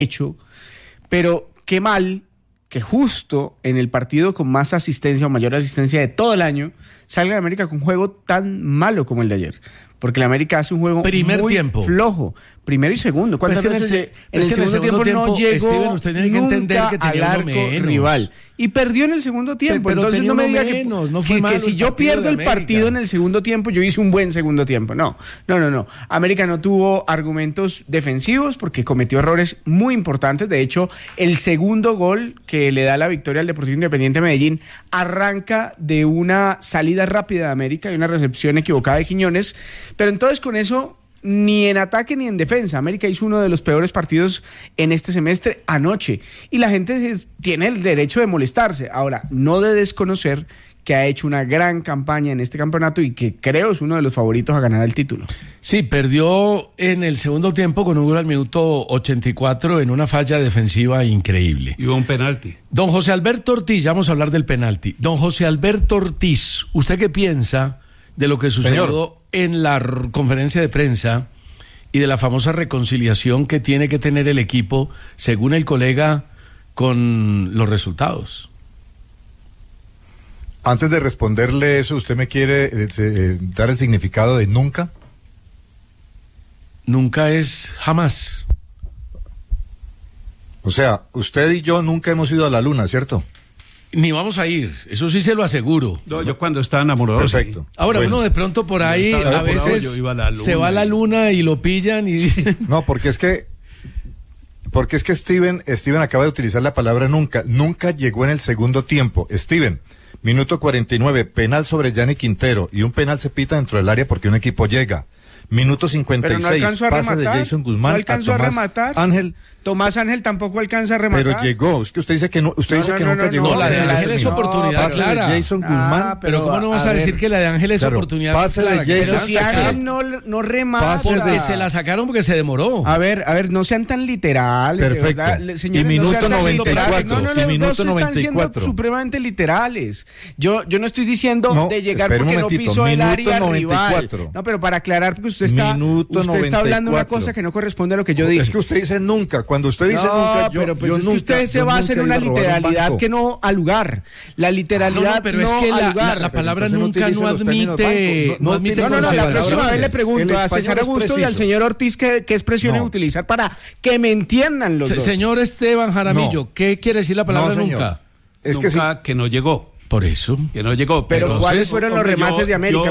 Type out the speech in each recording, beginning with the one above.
hecho, pero qué mal que justo en el partido con más asistencia o mayor asistencia de todo el año salga el América con un juego tan malo como el de ayer. Porque el América hace un juego muy flojo. Primero y segundo. ¿Cuántas veces en el segundo tiempo no llegó Steven, usted tiene que entender que al arco rival? Y perdió en el segundo tiempo. Pero entonces no me diga que si yo pierdo el partido en el segundo tiempo, yo hice un buen segundo tiempo. No. América no tuvo argumentos defensivos porque cometió errores muy importantes. De hecho, el segundo gol que le da la victoria al Deportivo Independiente Medellín arranca de una salida rápida de América y una recepción equivocada de Quiñones. Pero entonces con eso, ni en ataque ni en defensa, América hizo uno de los peores partidos en este semestre anoche. Y la gente tiene el derecho de molestarse. Ahora, no de desconocer que ha hecho una gran campaña en este campeonato y que creo es uno de los favoritos a ganar el título. Sí, perdió en el segundo tiempo con un gol al minuto 84 en una falla defensiva increíble. Y hubo un penalti. Don José Alberto Ortiz, ya vamos a hablar del penalti. Don José Alberto Ortiz, ¿usted qué piensa de lo que sucedió en la conferencia de prensa y de la famosa reconciliación que tiene que tener el equipo, según el colega, con los resultados? Antes de responderle eso, ¿usted me quiere dar el significado de nunca? Nunca es jamás. O sea, usted y yo nunca hemos ido a la luna, ¿cierto? Ni vamos a ir, eso sí se lo aseguro. No, yo cuando estaba enamorado. Perfecto. Sí. Ahora, uno de pronto por ahí a veces se va a la luna y lo pillan y dicen... No, porque es que Steven acaba de utilizar la palabra nunca. Nunca llegó en el segundo tiempo. Steven, minuto 49, penal sobre Gianni Quintero y un penal se pita dentro del área porque un equipo llega. Minuto 56, no pase de Jason Guzmán a Tomás Ángel. Tomás Ángel tampoco alcanza a rematar. Pero llegó, es que usted dice que no, nunca llegó. No, la de Ángel es oportunidad clara. Pase de Jason Guzmán. Pero ¿cómo no vas a decir que la de Ángel es oportunidad pase clara? De pero si Ángel no remata. Porque se la sacaron porque se demoró. A ver, no sean tan literales. Perfecto. Verdad, señores, y minuto 94. No, minuto están siendo supremamente literales. Yo no estoy diciendo de llegar porque no pisó el área rival. No, pero para aclarar, porque usted está hablando una cosa que no corresponde a lo que yo dije. Es que usted dice nunca. Cuando usted dice nunca, pero pues es que usted se basa en una literalidad que no al lugar. La literalidad pero es que la palabra nunca no admite. No, la próxima vez le pregunto a César Augusto y al señor Ortiz qué expresiones utilizar para que me entiendan los dos. Señor Esteban Jaramillo, ¿qué quiere decir la palabra nunca? Es que no llegó. Por eso. Que no llegó. Pero entonces, ¿cuáles fueron los remates de América?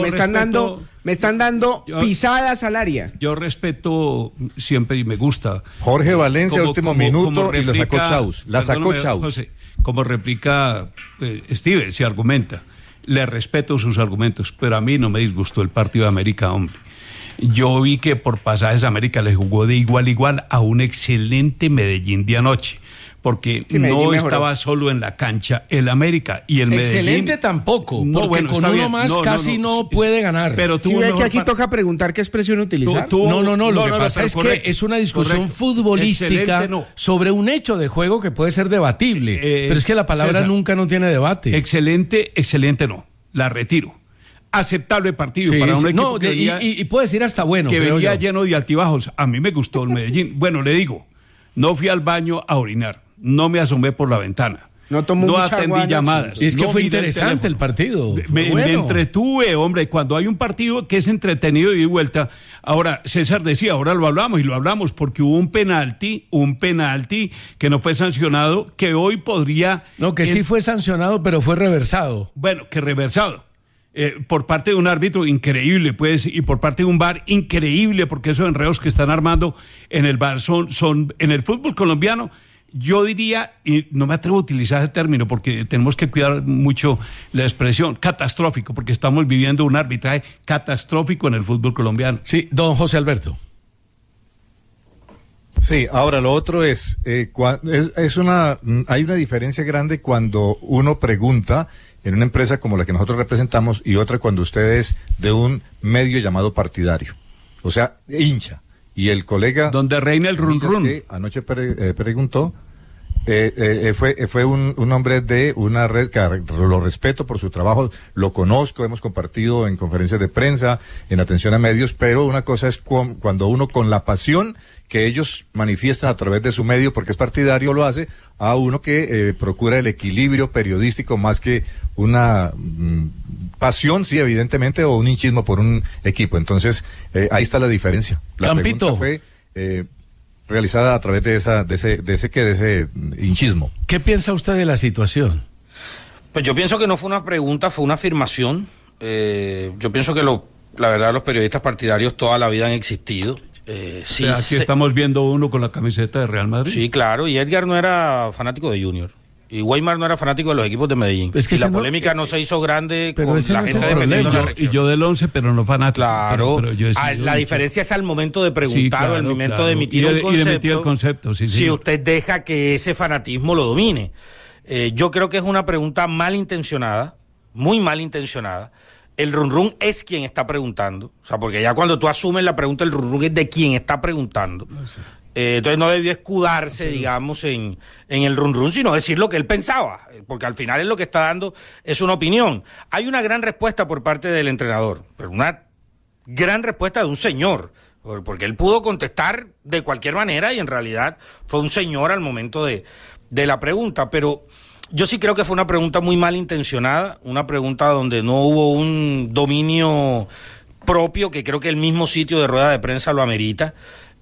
Me están dando pisadas al área. Yo respeto siempre y me gusta. Jorge Valencia, último minuto, y lo sacó Chaus. La sacó Chaus. José, como replica Steven, se argumenta. Le respeto sus argumentos, pero a mí no me disgustó el partido de América, hombre. Yo vi que por pasajes América le jugó de igual a igual a un excelente Medellín de anoche. Porque no estaba solo en la cancha el América y el Medellín. Excelente tampoco, porque con uno más casi no puede ganar. Pero si ve que aquí toca preguntar qué expresión utilizar. Lo que pasa es que es una discusión futbolística sobre un hecho de juego que puede ser debatible, pero es que la palabra César, nunca no tiene debate. Excelente no, la retiro. Aceptable partido para un equipo que venía, y puede decir hasta bueno. Que venía lleno de altibajos. A mí me gustó el Medellín. Bueno, le digo, no fui al baño a orinar. No me asomé por la ventana. No atendí llamadas. Y es que fue interesante el partido. Me entretuve, hombre. Cuando hay un partido que es entretenido y de vuelta. Ahora, César decía, ahora lo hablamos porque hubo un penalti que no fue sancionado, que hoy podría... No, que sí fue sancionado, pero fue reversado. Bueno, que reversado. Por parte de un árbitro increíble, pues, y por parte de un VAR increíble, porque esos enredos que están armando en el VAR son en el fútbol colombiano. Yo diría, y no me atrevo a utilizar ese término porque tenemos que cuidar mucho la expresión, catastrófico, porque estamos viviendo un arbitraje catastrófico en el fútbol colombiano. Sí, don José Alberto. Sí, ahora lo otro es hay una diferencia grande cuando uno pregunta en una empresa como la que nosotros representamos y otra cuando usted es de un medio llamado partidario, o sea, hincha. Y el colega... Donde reina el run run. Que anoche preguntó, Fue un hombre de una red que lo respeto por su trabajo, lo conozco, hemos compartido en conferencias de prensa, en atención a medios, pero una cosa es cuando uno con la pasión que ellos manifiestan a través de su medio, porque es partidario, lo hace, a uno que procura el equilibrio periodístico más que una pasión, sí, evidentemente, o un hinchismo por un equipo. Entonces, ahí está la diferencia. La Campito. pregunta fue realizada a través de ese hinchismo. ¿Qué piensa usted de la situación? Pues yo pienso que no fue una pregunta, fue una afirmación. Yo pienso que la verdad los periodistas partidarios toda la vida han existido. Sí, aquí estamos viendo uno con la camiseta de Real Madrid. Sí, claro, y Edgar no era fanático de Junior. Y Weimar no era fanático de los equipos de Medellín. Es que y la polémica no se hizo grande con la gente de Medellín. Y yo del 11, pero no fanático. Claro, pero yo la diferencia es al momento de preguntar, o al momento de emitir un concepto. Y de emitir el concepto, sí. Si usted deja que ese fanatismo lo domine. Yo creo que es una pregunta malintencionada, muy malintencionada. El run run es quien está preguntando. O sea, porque ya cuando tú asumes la pregunta, el run run es de quien está preguntando. No sé. Entonces no debió escudarse, digamos, en el run run, sino decir lo que él pensaba, porque al final es lo que está dando es una opinión. Hay una gran respuesta por parte del entrenador, pero una gran respuesta de un señor, porque él pudo contestar de cualquier manera y en realidad fue un señor al momento de la pregunta, pero yo sí creo que fue una pregunta muy malintencionada, una pregunta donde no hubo un dominio propio, que creo que el mismo sitio de rueda de prensa lo amerita.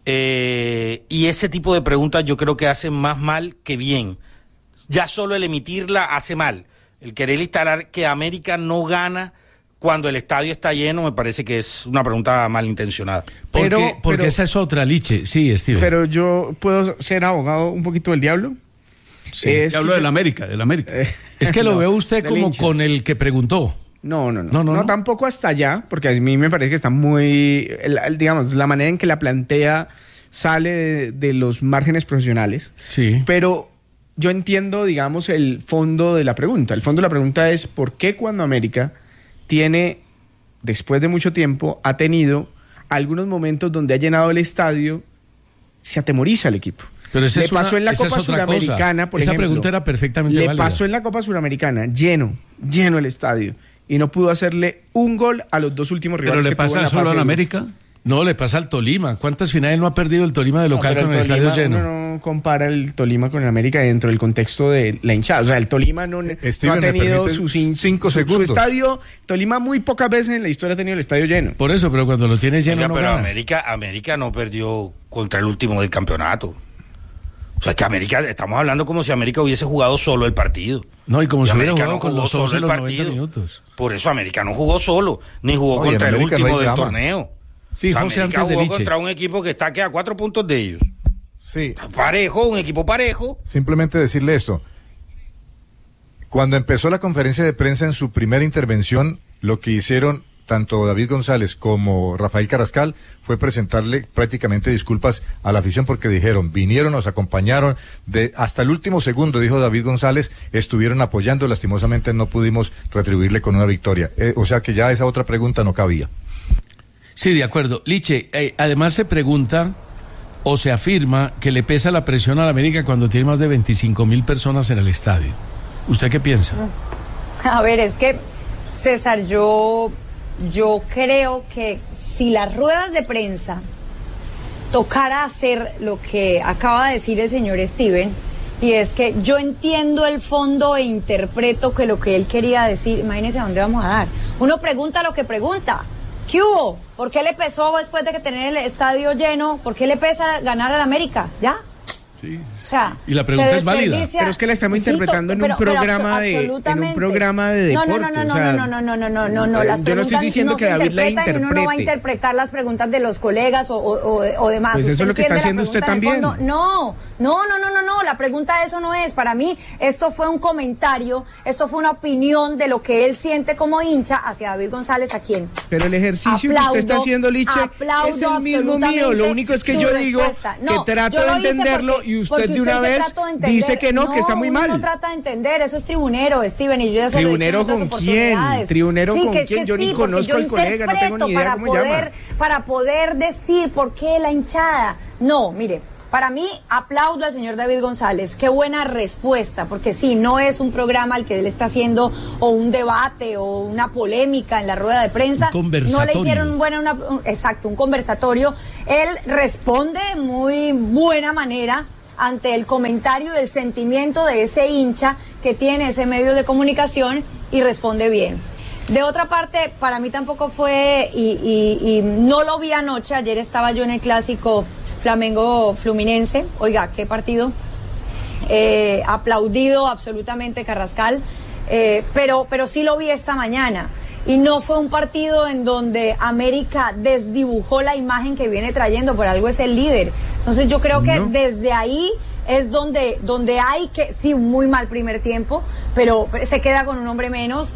Y ese tipo de preguntas yo creo que hacen más mal que bien. Ya solo el emitirla hace mal. El querer instalar que América no gana cuando el estadio está lleno me parece que es una pregunta malintencionada. Porque esa es otra, Liche. Sí, Steven. Pero yo puedo ser abogado un poquito del diablo. Sí, hablo del América. Es que lo veo usted como hincha. Con el que preguntó. No, tampoco hasta allá, porque a mí me parece que está muy, digamos, la manera en que la plantea sale de los márgenes profesionales. Sí. Pero yo entiendo, digamos, el fondo de la pregunta. El fondo de la pregunta es ¿por qué cuando América tiene, después de mucho tiempo, ha tenido algunos momentos donde ha llenado el estadio, se atemoriza el equipo? Pero le pasó en la Copa Suramericana, por ejemplo. Esa pregunta era perfectamente válida. Le pasó en la Copa Suramericana, lleno el estadio, y no pudo hacerle un gol a los dos últimos rivales. ¿Pero le pasa solo al América? No, le pasa al Tolima. ¿Cuántas finales no ha perdido el Tolima de local con el estadio lleno? No compara el Tolima con el América dentro del contexto de la hinchada. O sea, el Tolima no ha tenido sus 5 segundos. Su estadio, Tolima muy pocas veces en la historia ha tenido el estadio lleno. Por eso, pero cuando lo tiene lleno no pero gana. América no perdió contra el último del campeonato. O sea, que América, estamos hablando como si América hubiese jugado solo el partido. No, y como si hubiera jugado con los 11 los 90 minutos. Por eso América no jugó solo, ni jugó contra el último del torneo. Sí, José, América antes de jugó contra un equipo que está aquí a 4 puntos de ellos. Sí. Parejo, un equipo parejo. Simplemente decirle esto. Cuando empezó la conferencia de prensa en su primera intervención, lo que hicieron tanto David González como Rafael Carrascal fue presentarle prácticamente disculpas a la afición porque dijeron, vinieron, nos acompañaron, hasta el último segundo, dijo David González, estuvieron apoyando, lastimosamente no pudimos retribuirle con una victoria. O sea que ya esa otra pregunta no cabía. Sí, de acuerdo. Liche, además se pregunta o se afirma que le pesa la presión a la América cuando tiene más de 25,000 personas en el estadio. ¿Usted qué piensa? A ver, es que, César, yo creo que si las ruedas de prensa tocara hacer lo que acaba de decir el señor Steven, y es que yo entiendo el fondo e interpreto que lo que él quería decir, imagínense a dónde vamos a dar. Uno pregunta lo que pregunta. ¿Qué hubo? ¿Por qué le pesó después de que tener el estadio lleno? ¿Por qué le pesa ganar al América? ¿Ya? Sí. O sea, y la pregunta es válida. Pero es que la estamos interpretando en un programa de deporte. No. Las yo no estoy diciendo que David la interprete. Uno no va a interpretar las preguntas de los colegas o demás. Pues eso es lo que está haciendo usted también. No. La pregunta de eso no es. Para mí, esto fue un comentario, esto fue una opinión de lo que él siente como hincha hacia David González, a quien. Pero el ejercicio que usted está haciendo, Liche, es el mismo mío. Lo único es que yo digo que trato de entenderlo y usted de una vez dice que no, que está muy mal. No trata de entender, eso es tribunero, Steven, y yo ya se lo he dicho en otras oportunidades. ¿Tribunero con quién? Yo ni conozco al colega, no tengo ni idea cómo llama. Para poder decir por qué la hinchada. No, mire, Para mí, aplaudo al señor David González. Qué buena respuesta, porque sí, no es un programa al que él está haciendo o un debate o una polémica en la rueda de prensa. Un conversatorio. No le hicieron un conversatorio. Él responde de muy buena manera ante el comentario y el sentimiento de ese hincha que tiene ese medio de comunicación y responde bien. De otra parte, para mí tampoco fue, y no lo vi anoche, ayer estaba yo en el clásico Flamengo-Fluminense, oiga, qué partido, aplaudido absolutamente Carrascal, pero sí lo vi esta mañana, y no fue un partido en donde América desdibujó la imagen que viene trayendo, por algo es el líder. Entonces yo creo que desde ahí es donde hay que, sí, un muy mal primer tiempo, pero se queda con un hombre menos,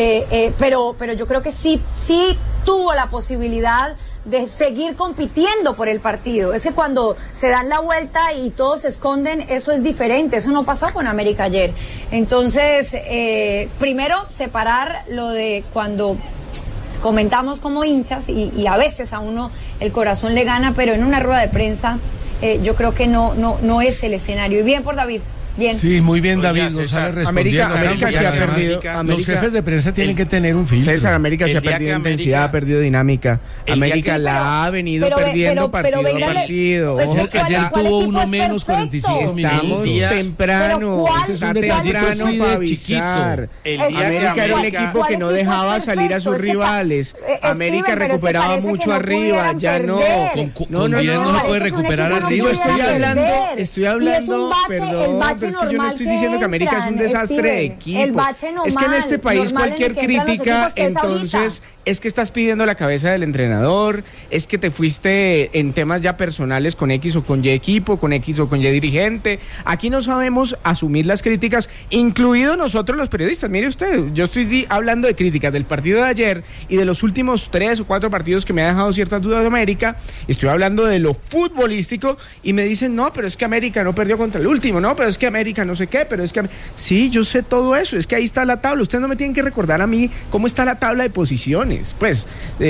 pero yo creo que sí tuvo la posibilidad de seguir compitiendo por el partido. Es que cuando se dan la vuelta y todos se esconden, eso es diferente, eso no pasó con América ayer. Entonces, primero, separar lo de cuando comentamos como hinchas, y a veces a uno el corazón le gana, pero en una rueda de prensa yo creo que no es el escenario. Y bien por David. Bien. Sí, muy bien, David González respondiendo. América se ha perdido. Los jefes de prensa tienen que tener un filtro. César, América se ha perdido intensidad, ha perdido dinámica. América la ha venido perdiendo partido a partido. Ojo que ayer tuvo uno menos 45 minutos. Estamos temprano. Está temprano para avisar. América era un equipo que no dejaba salir a sus rivales. América recuperaba mucho arriba, ya no. Con 10 no se puede recuperar arriba. Estoy hablando, perdón. Pero es que yo no estoy diciendo que América es un desastre de equipo. Es que en este país cualquier crítica, entonces, es que estás pidiendo la cabeza del entrenador, es que te fuiste en temas ya personales con X o con Y equipo, con X o con Y dirigente. Aquí no sabemos asumir las críticas, incluidos nosotros los periodistas. Mire usted, yo estoy hablando de críticas del partido de ayer y de los últimos 3 o 4 partidos que me ha dejado ciertas dudas de América. Estoy hablando de lo futbolístico y me dicen, no, pero es que América no perdió contra el último, no, pero es que América no sé qué, pero es que... Sí, yo sé todo eso, es que ahí está la tabla. Ustedes no me tienen que recordar a mí cómo está la tabla de posiciones. Pues,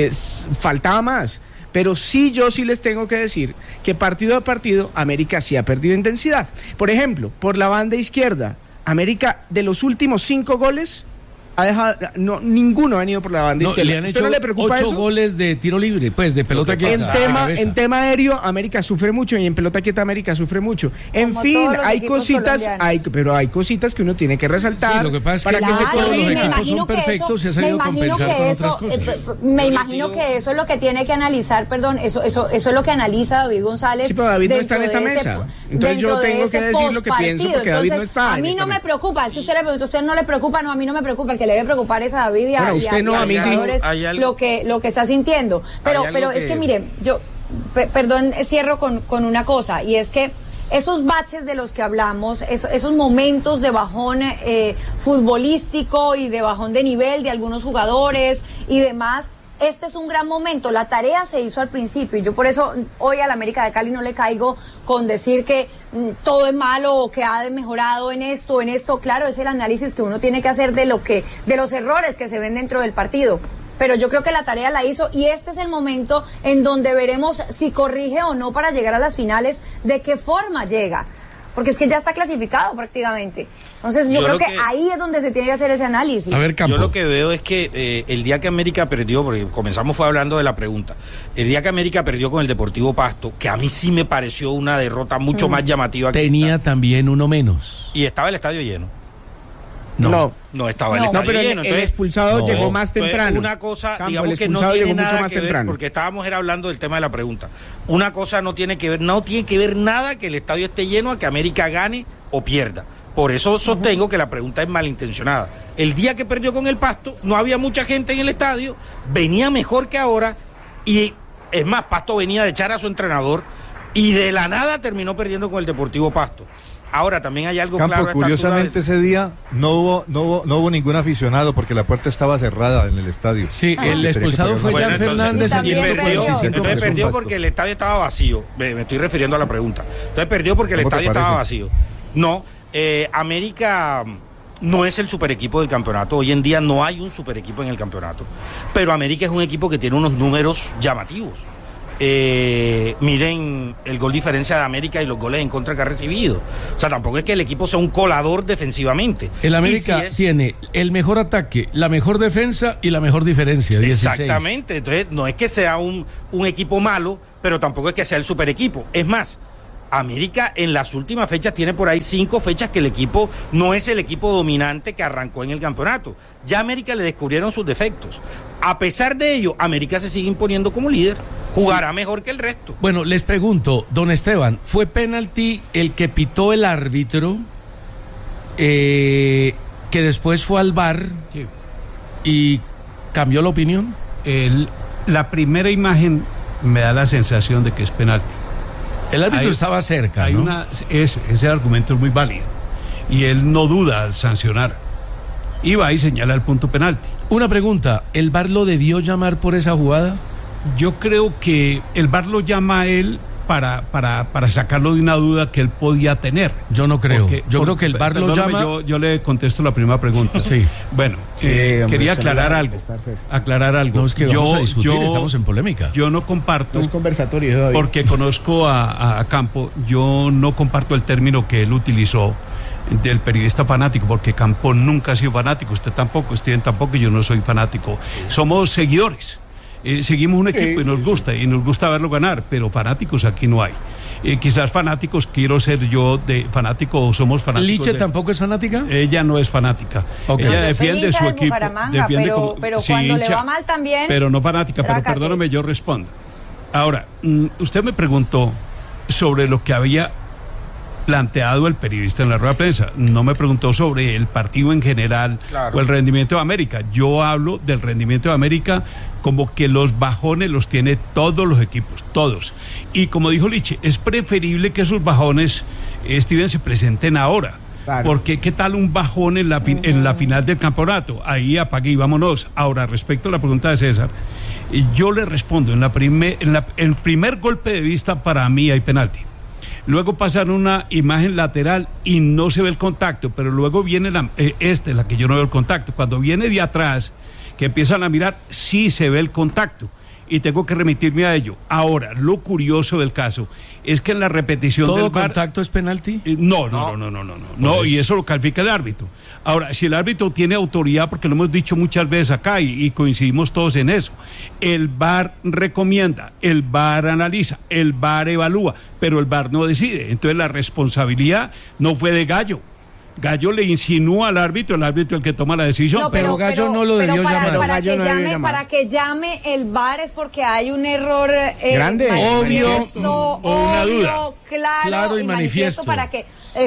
faltaba más. Pero sí, yo sí les tengo que decir que partido a partido América sí ha perdido intensidad. Por ejemplo, por la banda izquierda, América de los últimos 5 goles... ha dejado, ninguno ha venido por la banda izquierda. Le han hecho, ¿no le preocupa 8 goles de tiro libre, pues de pelota quieta. En tema aéreo, América sufre mucho y en pelota quieta América sufre mucho. En fin, hay cositas, pero hay cositas que uno tiene que resaltar. Sí, lo que pasa es que todos los equipos son perfectos, se ha sabido compensar con otras cosas. Me imagino que eso es lo que tiene que analizar, eso es lo que analiza David González. Sí, pero David no está en esta mesa. Entonces yo tengo que decir lo que pienso porque David no está. A mí no me preocupa, es que usted le pregunta, usted no le preocupa, no, a mí no me preocupa, el que le debe preocupar es a David y a mí sí. lo que está sintiendo. Pero es que mire, yo perdón, cierro con una cosa, y es que esos baches de los que hablamos, esos momentos de bajón futbolístico y de bajón de nivel de algunos jugadores y demás, este es un gran momento. La tarea se hizo al principio y yo por eso hoy al América de Cali no le caigo con decir que todo es malo o que ha mejorado en esto. Claro, es el análisis que uno tiene que hacer de los errores que se ven dentro del partido. Pero yo creo que la tarea la hizo y este es el momento en donde veremos si corrige o no para llegar a las finales, de qué forma llega. Porque es que ya está clasificado prácticamente. Entonces yo creo que ahí es donde se tiene que hacer ese análisis. A ver, Campo. Yo lo que veo es que el día que América perdió, porque comenzamos fue hablando de la pregunta, el día que América perdió con el Deportivo Pasto, que a mí sí me pareció una derrota mucho más llamativa. Tenía también uno menos. Y estaba el estadio lleno. No estaba el estadio lleno. Entonces, el expulsado llegó más temprano. Una cosa, digamos que no tiene nada que ver, porque estábamos hablando del tema de la pregunta. Una cosa no tiene que ver nada que el estadio esté lleno a que América gane o pierda. Por eso sostengo que la pregunta es malintencionada. El día que perdió con el Pasto, no había mucha gente en el estadio, venía mejor que ahora, y es más, Pasto venía de echar a su entrenador, y de la nada terminó perdiendo con el Deportivo Pasto. Ahora también hay algo Campo, claro. Curiosamente ese día no hubo ningún aficionado porque la puerta estaba cerrada en el estadio. Sí, el expulsado fue Jan Fernández. Entonces perdió porque el estadio estaba vacío. Me estoy refiriendo a la pregunta. Entonces perdió porque el estadio estaba vacío. No, América no es el super equipo del campeonato. Hoy en día no hay un super equipo en el campeonato. Pero América es un equipo que tiene unos números llamativos. miren el gol diferencia de América y los goles en contra que ha recibido. O sea, tampoco es que el equipo sea un colador defensivamente. El América tiene el mejor ataque, la mejor defensa y la mejor diferencia, 16. Exactamente, entonces no es que sea un equipo malo, pero tampoco es que sea el super equipo. Es más, América en las últimas fechas tiene por ahí 5 fechas que el equipo no es el equipo dominante que arrancó en el campeonato. Ya a América le descubrieron sus defectos. A pesar de ello, América se sigue imponiendo como líder. Jugará mejor que el resto. Bueno, les pregunto, don Esteban, ¿fue penalti el que pitó el árbitro que después fue al VAR y cambió la opinión? La primera imagen me da la sensación de que es penalti. El árbitro estaba cerca, ¿no? Ese argumento es muy válido. Y él no duda al sancionar. Y va y señala el punto penalti. Una pregunta, ¿el VAR lo debió llamar por esa jugada? Yo creo que el VAR lo llama a él para sacarlo de una duda que él podía tener. Yo no creo. Yo creo que el VAR lo llama... Yo le contesto la primera pregunta. Sí. Bueno, quería aclarar algo. No, es que vamos a discutir, estamos en polémica. Yo no comparto... No es conversatorio, David. Porque conozco a Campo, yo no comparto el término que él utilizó del periodista fanático, porque Campo nunca ha sido fanático, usted tampoco, Steven tampoco, yo no soy fanático. Somos seguidores. Seguimos un equipo y nos gusta verlo ganar, pero fanáticos aquí no hay. Quizás fanáticos, quiero ser yo de fanático o somos fanáticos. ¿Liche tampoco es fanática? Ella no es fanática. Okay. Ella defiende su equipo. Pero sí, cuando le va mal también. Pero no fanática, pero perdóname, yo respondo. Ahora, usted me preguntó sobre lo que había planteado el periodista en la rueda de prensa. No me preguntó sobre el partido en general o el rendimiento de América. Yo hablo del rendimiento de América como que los bajones los tiene todos los equipos, todos. Y como dijo Liche, es preferible que esos bajones, Steven, se presenten ahora. Claro. Porque qué tal un bajón en la final del campeonato, ahí apague y vámonos. Ahora, respecto a la pregunta de César, yo le respondo, el primer golpe de vista para mí hay penalti. Luego pasan una imagen lateral y no se ve el contacto, pero luego viene la que yo no veo el contacto. Cuando viene de atrás, que empiezan a mirar, sí se ve el contacto. Y tengo que remitirme a ello. Ahora, lo curioso del caso es que en la repetición del VAR... ¿Todo contacto es penalti? No, y eso lo califica el árbitro. Ahora, si el árbitro tiene autoridad, porque lo hemos dicho muchas veces acá y coincidimos todos en eso, el VAR recomienda, el VAR analiza, el VAR evalúa, pero el VAR no decide. Entonces la responsabilidad no fue de Gallo. Gallo le insinúa al árbitro, el árbitro el que toma la decisión. No, pero Gallo no lo debió llamar. Para que llame el VAR es porque hay un error grande, obvio, o una duda. Claro y manifiesto para que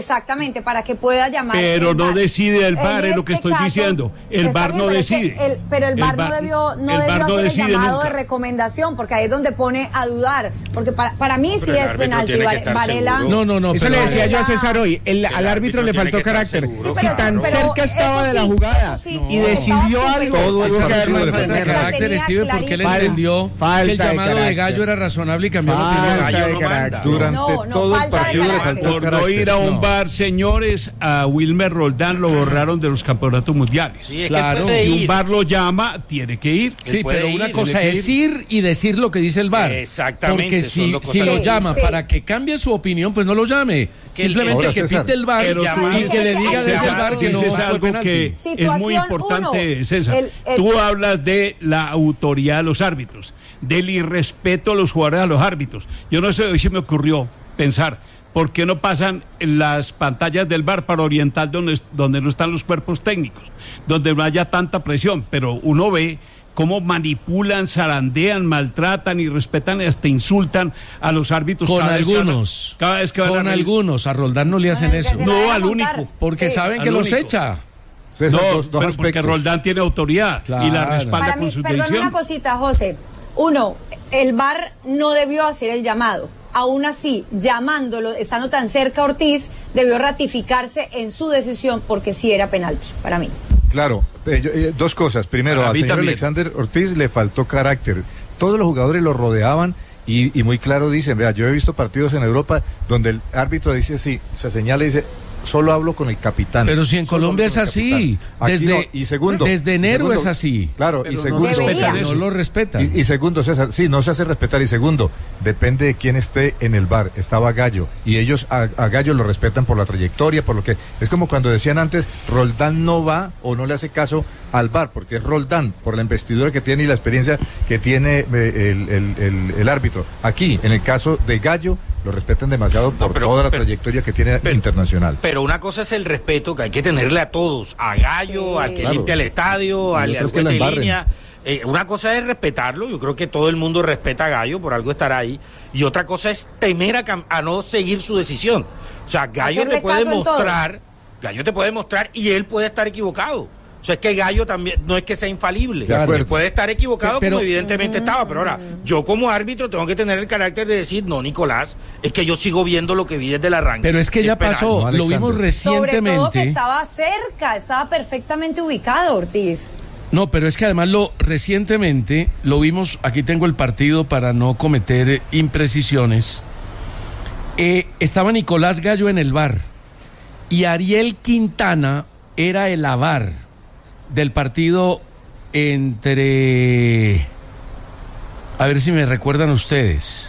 para que pueda llamar. Pero no decide el VAR, es lo que estoy diciendo. El VAR no decide. Pero el VAR no debió hacer el llamado de recomendación, porque ahí es donde pone a dudar. Porque para mí sí es penalti. Varela. No. Eso le decía yo a César hoy. Al árbitro le faltó carácter. Si tan cerca estaba de la jugada y decidió algo, todo tuvo que haber más falta de carácter, Steven, porque él entendió que el llamado de Gallo era razonable y cambió la opinión. Durante todo el partido le faltó por no ir a un VAR, señores, a Wilmer Roldán lo borraron de los campeonatos mundiales. Sí, claro, si un VAR lo llama, tiene que ir. Sí, pero una cosa es ir y decir lo que dice el VAR. Exactamente. Porque si lo llama para que cambie su opinión, pues no lo llame. Simplemente que pite el VAR y que le diga de ese VAR que no fue algo que es muy importante, César. Tú hablas de la autoridad de los árbitros, del irrespeto a los jugadores a los árbitros. Yo no sé, hoy se me ocurrió pensar, ¿por qué no pasan las pantallas del VAR para orientar donde no están los cuerpos técnicos, donde no haya tanta presión? Pero uno ve cómo manipulan, zarandean, maltratan y respetan y hasta insultan a los árbitros. Cada vez que van con algunos, a Roldán no le hacen eso. No, al único. Porque saben que los echa. César, pero porque Roldán tiene autoridad y la respalda con su decisión. Perdón una cosita, José. Uno, el VAR no debió hacer el llamado. Aún así, llamándolo, estando tan cerca Ortiz, debió ratificarse en su decisión porque sí era penalti, para mí. Claro, dos cosas. Primero, al señor Alexander Ortiz le faltó carácter. Todos los jugadores lo rodeaban y muy claro dicen, vea, yo he visto partidos en Europa donde el árbitro dice sí, se señala y dice, solo hablo con el capitán. Pero si en Colombia es así, desde enero es así. Claro, y segundo, no lo respetan. Y segundo, César, sí, no se hace respetar. Y segundo, depende de quién esté en el VAR. Estaba Gallo, y ellos a Gallo lo respetan por la trayectoria, por lo que... Es como cuando decían antes, Roldán no va o no le hace caso al VAR, porque es Roldán, por la investidura que tiene y la experiencia que tiene el árbitro. Aquí, en el caso de Gallo, lo respetan demasiado por toda la trayectoria que tiene internacional. Pero una cosa es el respeto que hay que tenerle a todos, a Gallo, al que limpia el estadio, al juez de línea. Una cosa es respetarlo, yo creo que todo el mundo respeta a Gallo, por algo estará ahí, y otra cosa es temer a no seguir su decisión. O sea, Gallo te puede mostrar y él puede estar equivocado. O sea, es que Gallo también, no es que sea infalible, puede estar equivocado como evidentemente estaba, pero ahora, yo como árbitro tengo que tener el carácter de decir, no, Nicolás, es que yo sigo viendo lo que vi desde el arranque. Pero es que ya pasó, lo vimos recientemente. Sobre todo que estaba cerca, estaba perfectamente ubicado, Ortiz. No, pero es que además recientemente lo vimos, aquí tengo el partido para no cometer imprecisiones. Estaba Nicolás Gallo en el VAR y Ariel Quintana era el AVAR del partido entre... A ver si me recuerdan ustedes.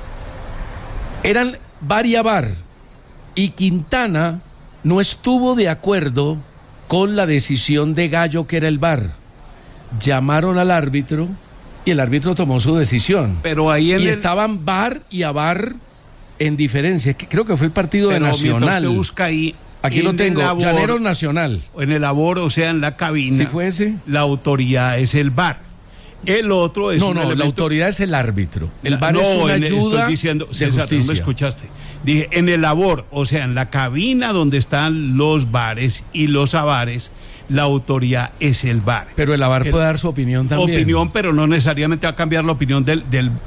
Eran VAR y AVAR, y Quintana no estuvo de acuerdo con la decisión de Gallo, que era el VAR. Llamaron al árbitro y el árbitro tomó su decisión. Pero ahí estaban VAR y AVAR en diferencia. Creo que fue el partido de Nacional. Usted busca ahí... Aquí lo tengo, Llaneros Nacional. En el labor, o sea, en la cabina. ¿Sí fue ese? La autoridad es el VAR. El otro es la autoridad es el árbitro. El VAR es una ayuda. Estoy diciendo, de César, justicia. no me escuchaste. Dije, en el labor, o sea, en la cabina donde están los VARes y los AVARes, la autoridad es el VAR. Pero el AVAR puede dar su opinión también. Opinión, pero no necesariamente va a cambiar la opinión del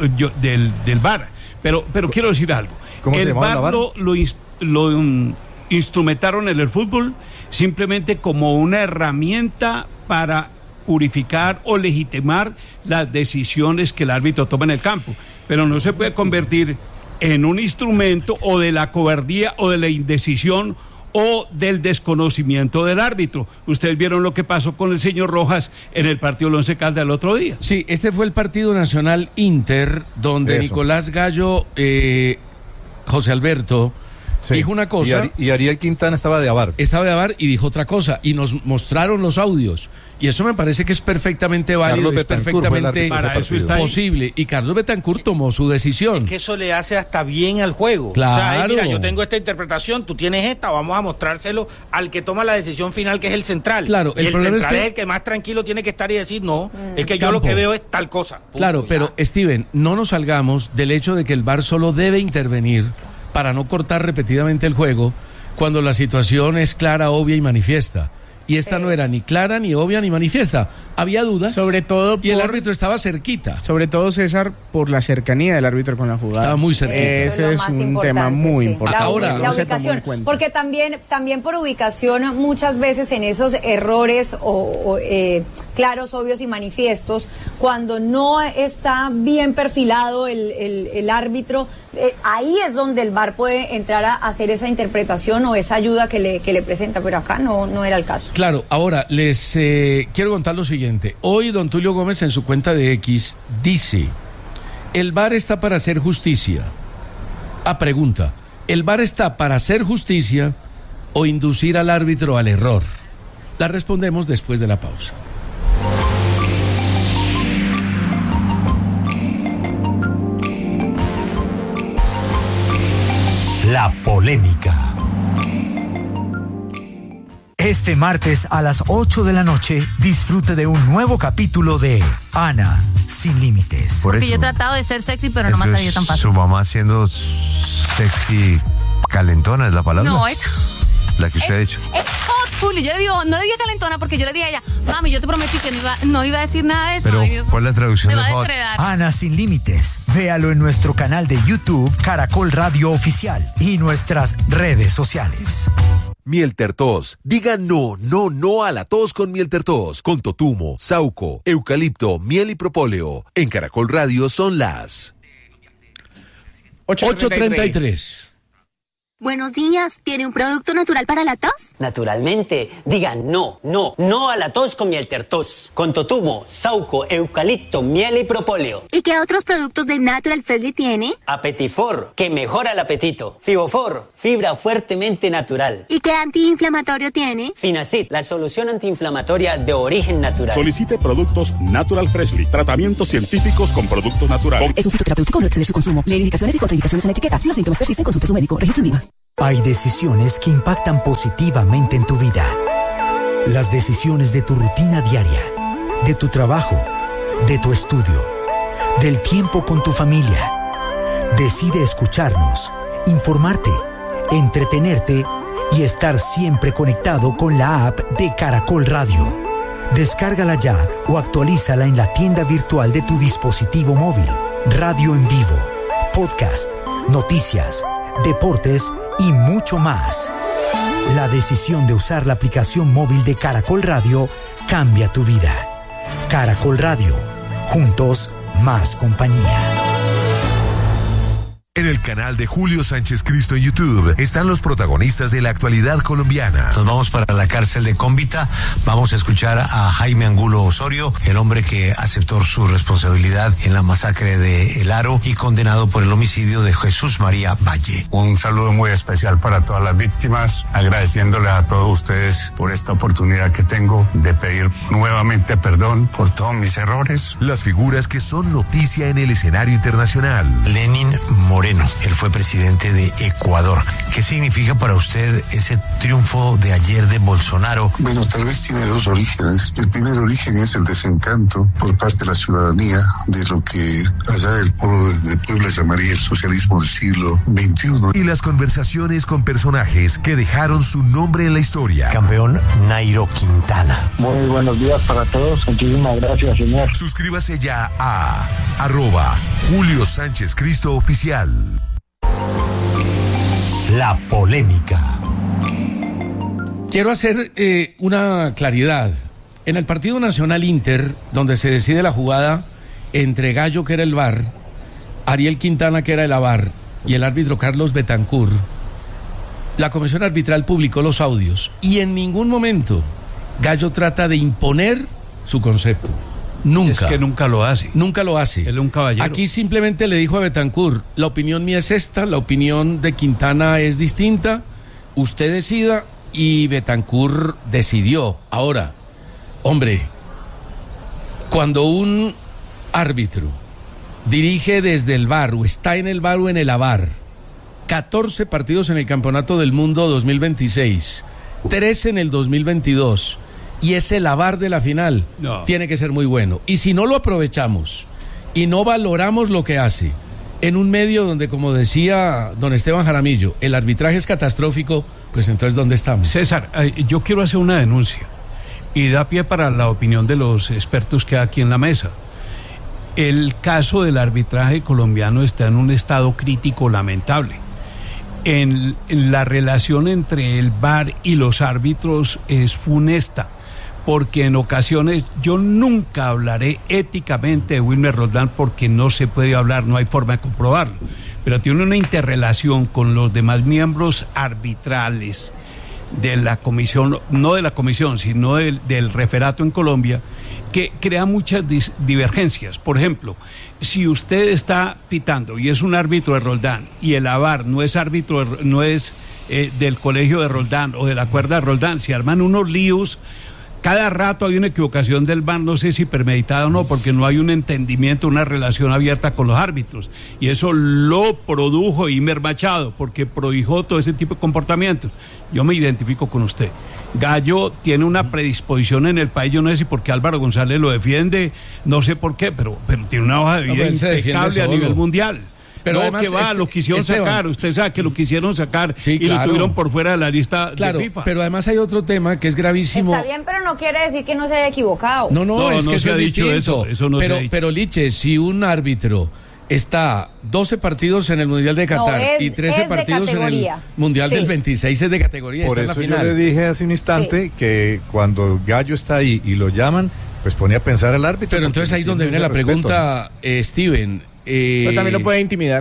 VAR. Pero quiero decir algo. El VAR lo instrumentaron en el fútbol simplemente como una herramienta para purificar o legitimar las decisiones que el árbitro toma en el campo, pero no se puede convertir en un instrumento o de la cobardía o de la indecisión o del desconocimiento del árbitro. Ustedes vieron lo que pasó con el señor Rojas en el partido del Once Caldas el otro día. Sí, este fue el partido Nacional Inter, donde Nicolás Gallo, José Alberto, dijo una cosa. Y Ariel Quintana estaba de AVAR. Estaba de AVAR y dijo otra cosa. Y nos mostraron los audios. Y eso me parece que es perfectamente válido, es perfectamente posible. Y Carlos Betancur tomó su decisión. Es que eso le hace hasta bien al juego. Claro. O sea, mira, yo tengo esta interpretación, tú tienes esta, vamos a mostrárselo al que toma la decisión final, que es el central. Claro, el central es el que más tranquilo tiene que estar y decir, no, es que yo lo que veo es tal cosa. Punto, claro, pero Steven, no nos salgamos del hecho de que el VAR solo debe intervenir para no cortar repetidamente el juego cuando la situación es clara, obvia y manifiesta. Y esta no era ni clara, ni obvia, ni manifiesta. Había dudas. Sobre todo y el árbitro estaba cerquita. Sobre todo, César, por la cercanía del árbitro con la jugada. Estaba muy cerquita. Ese es un tema muy importante. Ahora, la ubicación. Porque también por ubicación, muchas veces en esos errores claros, obvios y manifiestos, cuando no está bien perfilado el árbitro, ahí es donde el VAR puede entrar a hacer esa interpretación o esa ayuda que le presenta, pero acá no era el caso. Claro, ahora les quiero contar lo siguiente. Hoy don Tulio Gómez en su cuenta de X dice: el VAR está para hacer justicia. Pregunta: ¿el VAR está para hacer justicia o inducir al árbitro al error? La respondemos después de la pausa. La polémica. Este martes a las 8 de la noche, disfrute de un nuevo capítulo de Ana Sin Límites. Porque yo he tratado de ser sexy, pero no me ha salido tan fácil. ¿Su mamá siendo sexy calentona es la palabra? No, eso. La que usted ha dicho. Es hot, Julio. Yo le digo, no le diga calentona porque yo le dije a ella, mami, yo te prometí que no iba a decir nada de eso. Pero, ay, Dios, ¿cuál es la traducción de hot? Ana Sin Límites. Véalo en nuestro canal de YouTube, Caracol Radio Oficial, y nuestras redes sociales. Mieltertos. Diga no a la tos con Mieltertos. Con totumo, sauco, eucalipto, miel y propóleo. En Caracol Radio son las 8:33. Buenos días, ¿tiene un producto natural para la tos? Naturalmente, diga no a la tos con Mieltertos, con totumo, sauco, eucalipto, miel y propóleo. ¿Y qué otros productos de Natural Freshly tiene? Apetifor, que mejora el apetito. Fibofor, fibra fuertemente natural. ¿Y qué antiinflamatorio tiene? Finacid, la solución antiinflamatoria de origen natural. Solicite productos Natural Freshly, tratamientos científicos con productos naturales. Es un fitoterapéutico, no exceder su consumo. Lee indicaciones y contraindicaciones en la etiqueta. Si los síntomas persisten, consulte a su médico. Registro en IVA. Hay decisiones que impactan positivamente en tu vida. Las decisiones de tu rutina diaria, de tu trabajo, de tu estudio, del tiempo con tu familia. Decide escucharnos, informarte, entretenerte y estar siempre conectado con la app de Caracol Radio. Descárgala ya o actualízala en la tienda virtual de tu dispositivo móvil. Radio en vivo, podcast, noticias, deportes y mucho más. La decisión de usar la aplicación móvil de Caracol Radio cambia tu vida. Caracol Radio. Juntos, más compañía. En el canal de Julio Sánchez Cristo en YouTube están los protagonistas de la actualidad colombiana. Nos vamos para la cárcel de Cómbita. Vamos a escuchar a Jaime Angulo Osorio, el hombre que aceptó su responsabilidad en la masacre de El Aro y condenado por el homicidio de Jesús María Valle. Un saludo muy especial para todas las víctimas, agradeciéndole a todos ustedes por esta oportunidad que tengo de pedir nuevamente perdón por todos mis errores. Las figuras que son noticia en el escenario internacional. Lenín Moreno. Él fue presidente de Ecuador. ¿Qué significa para usted ese triunfo de ayer de Bolsonaro? Bueno, tal vez tiene dos orígenes. El primer origen es el desencanto por parte de la ciudadanía de lo que allá el pueblo de Puebla llamaría el socialismo del siglo XXI. Y las conversaciones con personajes que dejaron su nombre en la historia. Campeón Nairo Quintana. Muy buenos días para todos. Muchísimas gracias, señor. Suscríbase ya a @Julio Sánchez Cristo Oficial. La polémica. Quiero hacer una claridad. En el Partido Nacional Inter, donde se decide la jugada entre Gallo, que era el VAR, Ariel Quintana, que era el AVAR, y el árbitro Carlos Betancur, la comisión arbitral publicó los audios y en ningún momento Gallo trata de imponer su concepto. Nunca. Es que nunca lo hace. Nunca lo hace. Él es un caballero. Aquí simplemente le dijo a Betancur, la opinión mía es esta, la opinión de Quintana es distinta, usted decida, y Betancur decidió. Ahora, hombre, cuando un árbitro dirige desde el VAR o está en el VAR o en el AVAR, 14 partidos en el Campeonato del Mundo 2026, 13 en el 2022, y es el AVAR de la final, tiene que ser muy bueno. Y si no lo aprovechamos y no valoramos lo que hace en un medio donde, como decía don Esteban Jaramillo, el arbitraje es catastrófico, pues entonces ¿dónde estamos? César, yo quiero hacer una denuncia y da pie para la opinión de los expertos que hay aquí en la mesa. El caso del arbitraje colombiano está en un estado crítico lamentable. En la relación entre el VAR y los árbitros es funesta, porque en ocasiones yo nunca hablaré éticamente de Wilmer Roldán porque no se puede hablar, no hay forma de comprobarlo, pero tiene una interrelación con los demás miembros arbitrales de la comisión, no de la comisión, sino del referato en Colombia, que crea muchas divergencias. Por ejemplo, si usted está pitando y es un árbitro de Roldán y el AVAR no es árbitro, no es del colegio de Roldán o de la cuerda de Roldán, se arman unos líos. Cada rato hay una equivocación del VAR, no sé si premeditada o no, porque no hay un entendimiento, una relación abierta con los árbitros. Y eso lo produjo Imer Machado, porque prohijó todo ese tipo de comportamientos. Yo me identifico con usted. Gallo tiene una predisposición en el país, yo no sé si porque Álvaro González lo defiende, no sé por qué, pero tiene una hoja de vida impecable a nivel mundial. Pero no, además, lo quisieron sacar, usted sabe que lo quisieron sacar y lo tuvieron por fuera de la lista de FIFA. Pero además hay otro tema que es gravísimo. Está bien, pero no quiere decir que no se haya equivocado. No, es que se ha dicho eso no se ha dicho. Pero Liche, si un árbitro está 12 partidos en el Mundial de Qatar y 13 partidos en el Mundial del 26 es de categoría. Por está eso en la final. yo le dije hace un instante que cuando Gallo está ahí y lo llaman, pues pone a pensar el árbitro. Pero entonces ahí es donde viene la pregunta, Steven. Pero también lo puede intimidar.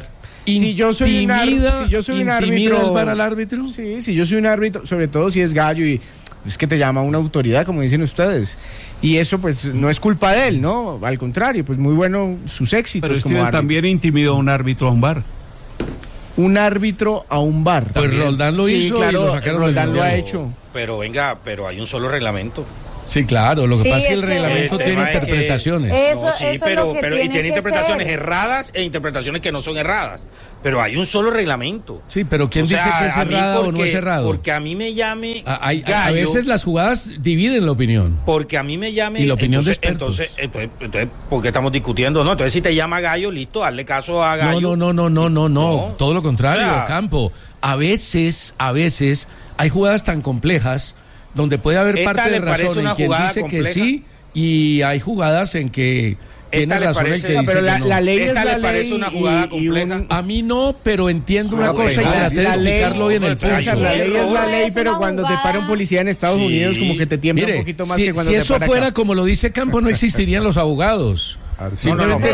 si yo soy un árbitro, el VAR al árbitro. Sí, si yo soy un árbitro, sobre todo si es Gallo y es que te llama una autoridad, como dicen ustedes. Y eso pues no es culpa de él, ¿no? Al contrario, pues muy bueno sus éxitos. Pero como árbitro. También intimidó a un árbitro a un VAR. Un árbitro a un VAR. Pues también. Roldán lo hizo, claro, y lo sacaron. Roldán lo ha hecho. Pero venga, pero hay un solo reglamento. Sí, claro, lo que pasa es que el reglamento tiene interpretaciones. Tiene interpretaciones erradas e interpretaciones que no son erradas. Pero hay un solo reglamento. Sí, pero ¿quién dice que es errado o no es errado? Porque a mí me llame Gallo, a veces las jugadas dividen la opinión. Porque a mí me llame... Y la opinión de expertos. Entonces, ¿por qué estamos discutiendo? No, entonces si te llama Gallo, listo, hazle caso a Gallo. No. Todo lo contrario, Campo. A veces hay jugadas tan complejas donde puede haber parte de razón en quien dice compleja? Que sí, y hay jugadas en que tiene razón el que dice pero que no. La ley es la ley. Parece una jugada compleja? A mí no, pero entiendo una cosa y traté de explicarlo hoy en el pulso. La ley es la ley, pero cuando te para un policía en Estados Unidos como que te tiembla un poquito más que cuando te para Si eso fuera como lo dice Campo, no existirían los abogados. Simplemente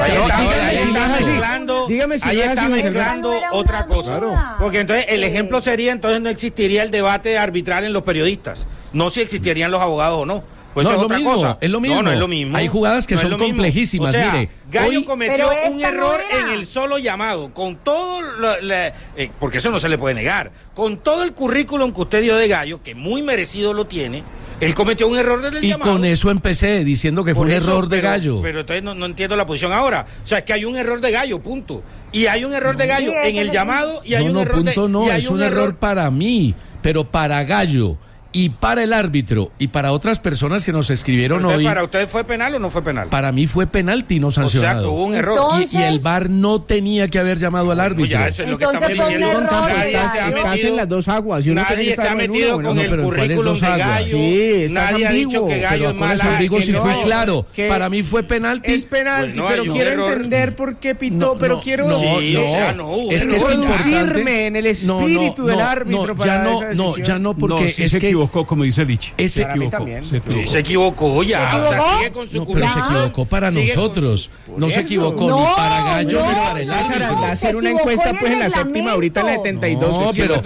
ahí está mezclando otra cosa. Claro. Porque entonces el ejemplo sería, entonces no existiría el debate arbitral en los periodistas. No si existirían los abogados o no. Pues no, es otra cosa. Es lo mismo. No es lo mismo. Hay jugadas que son complejísimas. O sea, mire, Gallo cometió un error en el solo llamado, con todo, porque eso no se le puede negar, con todo el currículum que usted dio de Gallo, que muy merecido lo tiene. Él cometió un error desde el llamado. Y con eso empecé diciendo que fue un error de Gallo. Pero entonces no entiendo la posición ahora. O sea, es que hay un error de Gallo, punto. Y hay un error de Gallo en el llamado y hay un error de... No, es un error para mí, pero para Gallo y para el árbitro y para otras personas que nos escribieron hoy. ¿Para ustedes fue penal o no fue penal? Para mí fue penalti no sancionado. O sea, que hubo un error. Entonces, y el VAR no tenía que haber llamado al árbitro. Ya, eso es lo que estamos diciendo. Estás en las dos aguas. Nadie se ha metido con el currículum de Gallo. Nadie ha dicho que Gallo es mala. Si fue claro. Para mí fue penalti. Es penalti, pero quiero entender por qué pitó. Pero quiero... No. Es que es importante. en el espíritu del árbitro para esa decisión. Ya no, porque es que como dice Lich. Se equivocó ya. O sea, sigue con su pero se equivocó para nosotros. No se equivocó ni para Gallo ni para el árbitro. Hacer una encuesta pues en la séptima, ahorita en la 72. No, pero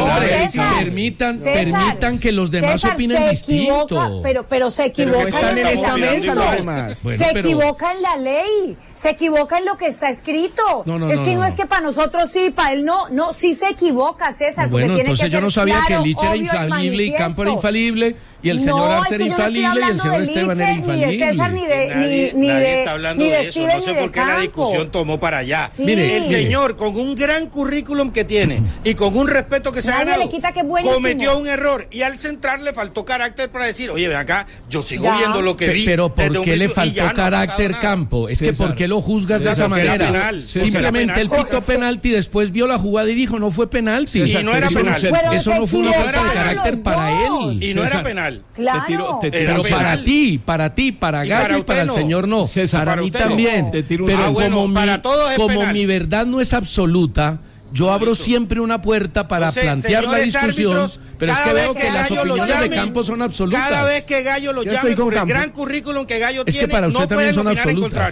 permitan que los demás opinen distinto. Pero se equivoca en esta mesa los demás. Se equivoca en la ley. Se equivoca en lo que está escrito. No es que para nosotros sí, para él no. No, sí se equivoca, César. Bueno, entonces yo no sabía que Lich era infalible y Campo era infalible y el señor Arce era infalible y el señor Esteban era infalible. Ni de César, nadie está hablando de eso. No sé por qué la discusión tomó para allá. Mire, el señor, con un gran currículum que tiene y con un respeto que se ha ganado, cometió un error y al centrar le faltó carácter para decir, oye, ven acá, yo sigo viendo lo que vi. Pero ¿por qué le faltó carácter, Campo? Es que ¿por qué lo juzgas de esa manera? Simplemente él pitó penalti, después vio la jugada y dijo, no fue penalti. Y no era penal. Eso no fue una falta de carácter para él. Y no era penal. Claro. Pero para ti, para Gallo y para el señor no. César, para mí también. Pero como mi verdad no es absoluta, yo abro siempre una puerta para plantear la discusión, pero es que veo que las opiniones de Campo son absolutas. Cada vez que Gallo lo llame por el gran currículum que Gallo tiene, que para usted también son absolutas.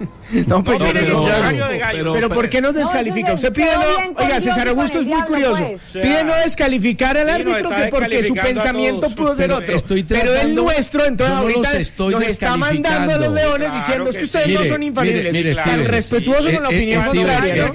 Pero ¿por qué nos descalifica? Usted pide no, oiga, César Augusto es muy curioso. Pide no descalificar al árbitro porque su pensamiento pudo ser otro. Pero el nuestro, entonces ahorita nos está mandando a los leones diciendo que ustedes no son infalibles. Tan respetuoso con la opinión contraria.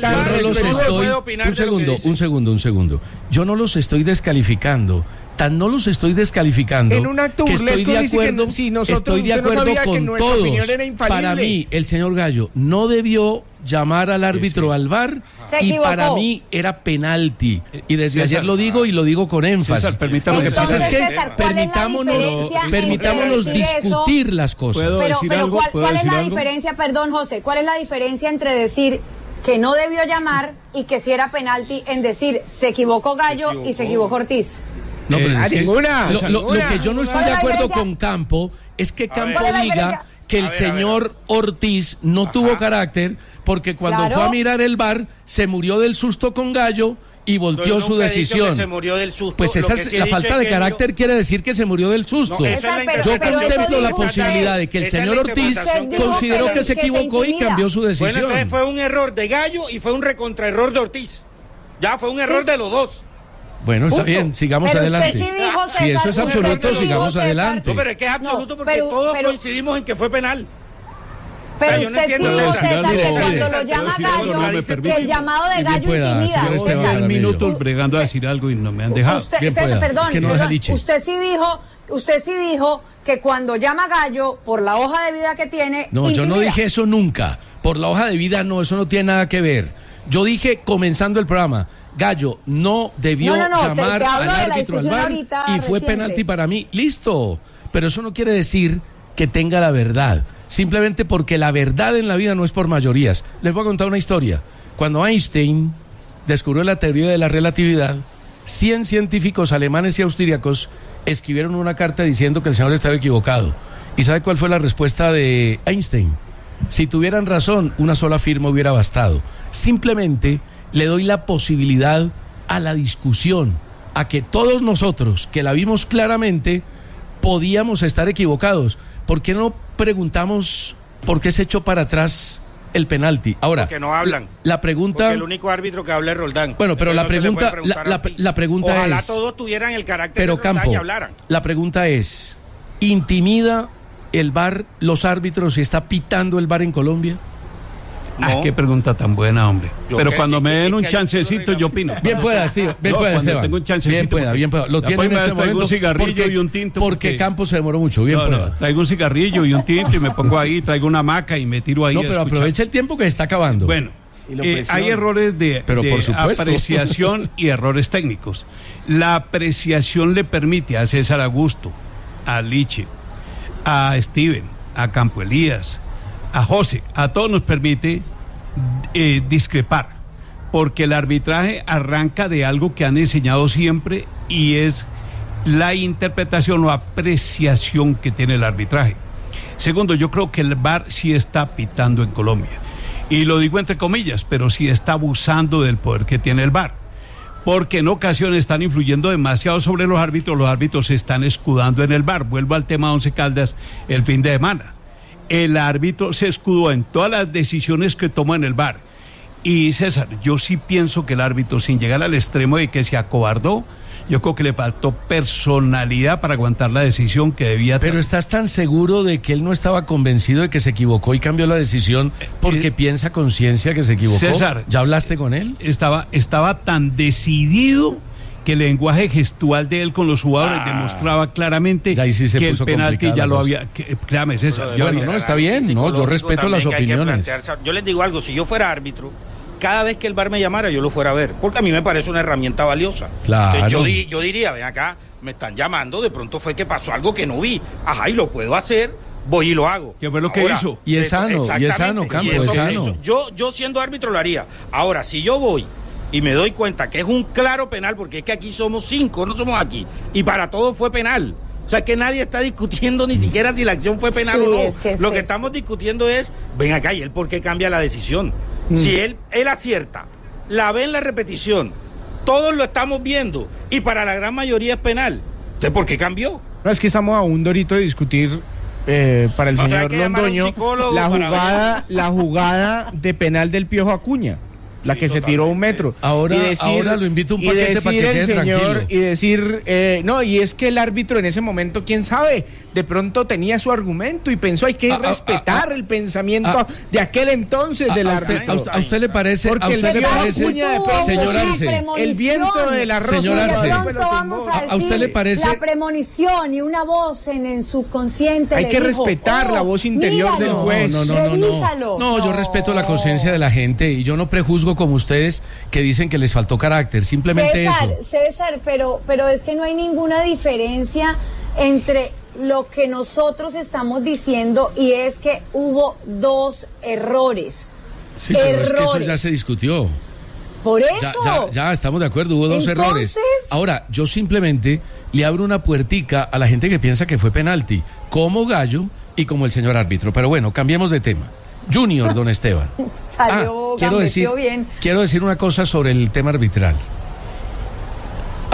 Un segundo. Yo no los estoy descalificando. Tan no los estoy descalificando. En un acto burlesco estoy de acuerdo con todos. Para mí, el señor Gallo no debió llamar al árbitro al VAR y para mí era penalti. Y desde ayer lo digo y lo digo con énfasis. César, lo que pasa es que permitámonos discutir las cosas. ¿Cuál es la diferencia, perdón, José, cuál es la diferencia entre decir que no debió llamar y que si era penalti en decir se equivocó Gallo y se equivocó Ortiz? No, pero lo que yo no estoy de acuerdo con Campo es que Campo diga que el señor Ortiz no tuvo carácter porque cuando fue a mirar el VAR se murió del susto con Gallo y volteó su decisión. Se murió del susto. Pues esa es la falta de carácter, quiere decir que se murió del susto. Yo contemplo la posibilidad de que el señor Ortiz consideró que se equivocó y cambió su decisión. Bueno, entonces fue un error de Gallo y fue un recontraerror de Ortiz. Ya fue un error de los dos. Bueno, está bien, sigamos adelante. Sí dijo, César, si eso es absoluto, sigamos adelante. No, pero es que es absoluto porque todos coincidimos en que fue penal. Pero usted sí dijo, César, que cuando lo llama Gallo, que el llamado de Gallo intimida. Llevo minutos bregando a decir algo y no me han dejado. César, perdón, usted sí dijo que cuando llama Gallo, por la hoja de vida que tiene... No, yo no dije eso nunca. Por la hoja de vida no, eso no tiene nada que ver. Yo dije, comenzando el programa, Gallo no debió llamar al árbitro al VAR y fue penalti para mí. Listo, pero eso no quiere decir que tenga la verdad. Simplemente porque la verdad en la vida no es por mayorías. Les voy a contar una historia. Cuando Einstein descubrió la teoría de la relatividad, 100 científicos alemanes y austríacos escribieron una carta diciendo que el señor estaba equivocado. ¿Y sabe cuál fue la respuesta de Einstein? Si tuvieran razón, una sola firma hubiera bastado. Simplemente le doy la posibilidad a la discusión, a que todos nosotros, que la vimos claramente, podíamos estar equivocados. ¿Por qué no preguntamos por qué se echó para atrás el penalti? Ahora, porque no hablan. La pregunta... Porque el único árbitro que habla es Roldán. Bueno, pero la pregunta es... Ojalá todos tuvieran el carácter pero de Roldán Campo, y hablaran. La pregunta es, ¿intimida el VAR los árbitros y está pitando el VAR en Colombia? No. Qué pregunta tan buena, hombre. Pero cuando me den un chancecito, yo opino. Bien pueda, Steve. Bien pueda, Esteban. Tengo un chancecito. Bien pueda. Lo tiene en este momento. Traigo un cigarrillo y un tinto. Porque Campos se demoró mucho. Bien pueda. Traigo un cigarrillo y un tinto y me pongo ahí, traigo una hamaca y me tiro ahí. No, pero aprovecha el tiempo que está acabando. Bueno, hay errores de apreciación y errores técnicos. La apreciación le permite a César Augusto, a Liche, a Steven, a Campo Elías, a José, a todos nos permite discrepar, porque el arbitraje arranca de algo que han enseñado siempre y es la interpretación o apreciación que tiene el arbitraje. Segundo, yo creo que el VAR sí está pitando en Colombia, y lo digo entre comillas, pero sí está abusando del poder que tiene el VAR, porque en ocasiones están influyendo demasiado sobre los árbitros se están escudando en el VAR. Vuelvo al tema de Once Caldas el fin de semana. El árbitro se escudó en todas las decisiones que toma en el VAR. Y César, yo sí pienso que el árbitro, sin llegar al extremo de que se acobardó, yo creo que le faltó personalidad para aguantar la decisión que debía tomar. Pero ¿estás tan seguro de que él no estaba convencido de que se equivocó y cambió la decisión porque piensa conciencia que se equivocó? César, ¿ya hablaste con él? Estaba tan decidido que el lenguaje gestual de él con los jugadores demostraba claramente que el penalti ya lo había... Créame, César. Bueno, no, está bien, no, yo respeto las opiniones. Yo les digo algo, si yo fuera árbitro, cada vez que el VAR me llamara yo lo fuera a ver, porque a mí me parece una herramienta valiosa. Claro. Yo diría, ven acá, me están llamando, de pronto fue que pasó algo que no vi, ajá, y lo puedo hacer, voy y lo hago. ¿Qué fue lo que hizo? Y es sano, Campo, es sano. Yo siendo árbitro lo haría. Ahora, si yo voy y me doy cuenta que es un claro penal, porque es que aquí somos 5, no somos aquí, y para todos fue penal. O sea, que nadie está discutiendo ni siquiera si la acción fue penal o no. Lo que estamos discutiendo es, ven acá, ¿y él por qué cambia la decisión? Si él acierta, la ve en la repetición, todos lo estamos viendo, y para la gran mayoría es penal. ¿Entonces por qué cambió? No, es que estamos a un dorito de discutir para el señor Londoño la jugada de penal del Piojo Acuña. La que se tiró 1 metro. Ahora lo invito a un paquete para que quede tranquilo. Y decir, no, y es que el árbitro en ese momento, quién sabe, de pronto tenía su argumento y pensó, hay que respetar el pensamiento de aquel entonces del árbitro. ¿A usted le parece? Porque ¿A usted le parece? Señor Arce, el viento de la rosa. Señor Arce, ¿a usted le parece? La premonición y una voz en el subconsciente. Hay que respetar la voz interior del juez. No, yo respeto la conciencia de la gente y yo no prejuzgo como ustedes que dicen que les faltó carácter, simplemente César, pero es que no hay ninguna diferencia entre lo que nosotros estamos diciendo y es que hubo 2 errores. Sí, pero es que eso ya se discutió. Por eso. Ya estamos de acuerdo, hubo 2 errores. Ahora, yo simplemente le abro una puertica a la gente que piensa que fue penalti, como Gallo y como el señor árbitro. Pero bueno, cambiemos de tema. Junior, don Esteban. Quiero decir una cosa sobre el tema arbitral.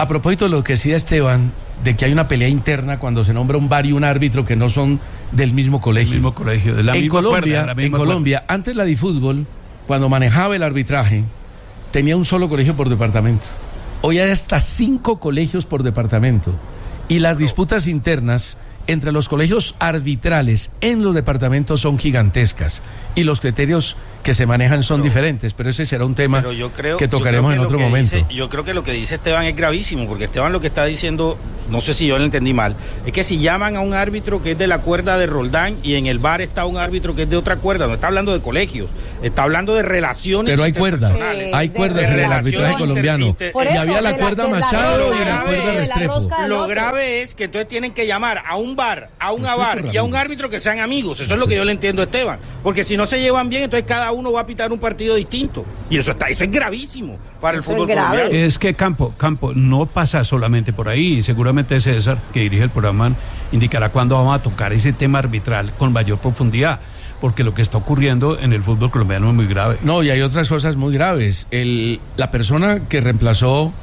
a propósito de lo que decía Esteban, de que hay una pelea interna cuando se nombra un VAR y un árbitro que no son del mismo colegio. De la misma cuerda, en Colombia, antes la DiFútbol, cuando manejaba el arbitraje, tenía un solo colegio por departamento. Hoy hay hasta 5 colegios por departamento. Y las disputas internas entre los colegios arbitrales en los departamentos son gigantescas. Y los criterios que se manejan son diferentes, pero ese será un tema que tocaremos en otro momento. Yo creo que lo que dice Esteban es gravísimo, porque Esteban lo que está diciendo, no sé si yo lo entendí mal, es que si llaman a un árbitro que es de la cuerda de Roldán y en el VAR está un árbitro que es de otra cuerda, no está hablando de colegios, está hablando de relaciones. Pero hay cuerdas, hay cuerdas en el arbitraje colombiano. Y había la cuerda Machado y la cuerda Restrepo. Lo grave es que entonces tienen que llamar a un VAR, a un AVAR y a un árbitro que sean amigos. Eso es lo que yo le entiendo a Esteban, porque si no se llevan bien, entonces cada uno va a pitar un partido distinto, y eso es gravísimo para el fútbol colombiano. Es que Campo, no pasa solamente por ahí, y seguramente César, que dirige el programa, indicará cuándo vamos a tocar ese tema arbitral con mayor profundidad, porque lo que está ocurriendo en el fútbol colombiano es muy grave. No, y hay otras cosas muy graves. La persona que reemplazó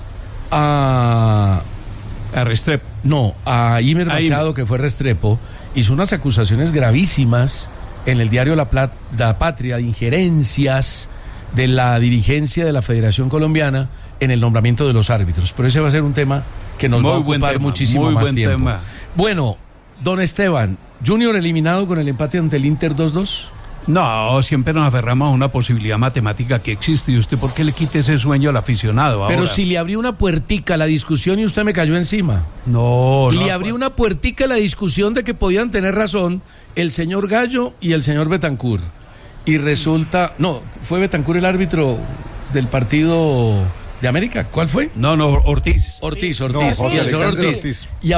a Restrepo. No, a Imer Machado, que fue Restrepo, hizo unas acusaciones gravísimas en el diario La Patria, de injerencias de la dirigencia de la Federación Colombiana en el nombramiento de los árbitros. Pero ese va a ser un tema que nos va a ocupar muchísimo más tiempo. Tema. Bueno, don Esteban, ¿Junior eliminado con el empate ante el Inter 2-2? No, siempre nos aferramos a una posibilidad matemática que existe. ¿Y usted por qué le quita ese sueño al aficionado ahora? Pero si le abrió una puertica a la discusión y usted me cayó encima. No. Le abrió una puertica a la discusión de que podían tener razón el señor Gallo y el señor Betancur. Y resulta... No, ¿fue Betancur el árbitro del partido de América? ¿Cuál fue? No, Ortiz. Ortiz. Y el señor Ortiz. Y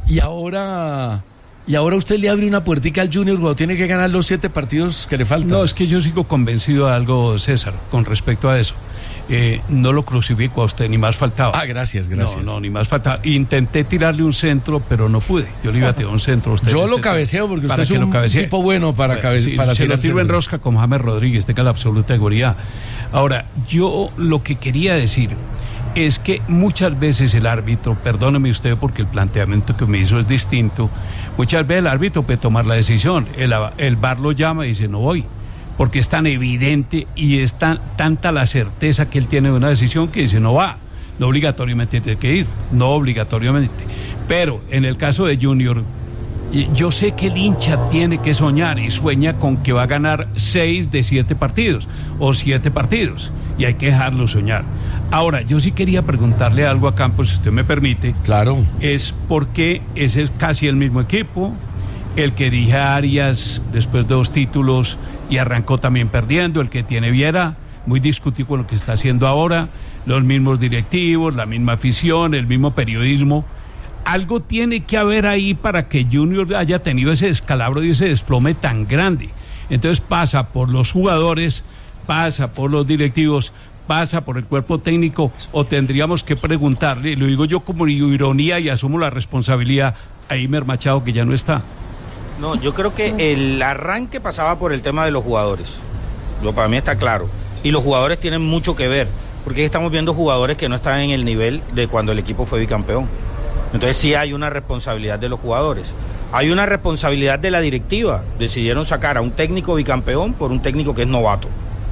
ahora usted le abre una puertica al Junior cuando tiene que ganar los 7 partidos que le faltan. No, es que yo sigo convencido de algo, César, con respecto a eso. No lo crucifico a usted, ni más faltaba. Ah, gracias. No, ni más faltaba. Intenté tirarle un centro, pero no pude. Yo le iba a tirar un centro a usted. Yo lo cabeceo porque usted es un tipo bueno para cabecear. Se lo tiro en rosca con James Rodríguez, tenga la absoluta seguridad. Ahora, yo lo que quería decir es que muchas veces el árbitro, perdóneme usted porque el planteamiento que me hizo es distinto, muchas veces el árbitro puede tomar la decisión, el VAR lo llama y dice no voy, porque es tan evidente y es tanta la certeza que él tiene de una decisión que dice no va, no obligatoriamente tiene que ir, no obligatoriamente. Pero en el caso de Junior, yo sé que el hincha tiene que soñar y sueña con que va a ganar 6 de 7 partidos o 7 partidos y hay que dejarlo soñar. Ahora, yo sí quería preguntarle algo a Campos, si usted me permite. Claro. Es porque ese es casi el mismo equipo, el que dirige a Arias después de 2 títulos y arrancó también perdiendo, el que tiene Viera, muy discutido con lo que está haciendo ahora, los mismos directivos, la misma afición, el mismo periodismo. Algo tiene que haber ahí para que Junior haya tenido ese descalabro y ese desplome tan grande. Entonces pasa por los jugadores, pasa por los directivos, pasa por el cuerpo técnico, o tendríamos que preguntarle, lo digo yo como ironía y asumo la responsabilidad, a Imer Machado, que ya no está. No, yo creo que el arranque pasaba por el tema de los jugadores. Para mí está claro. Y los jugadores tienen mucho que ver, porque estamos viendo jugadores que no están en el nivel de cuando el equipo fue bicampeón. Entonces sí hay una responsabilidad de los jugadores. Hay una responsabilidad de la directiva. Decidieron sacar a un técnico bicampeón por un técnico que es novato.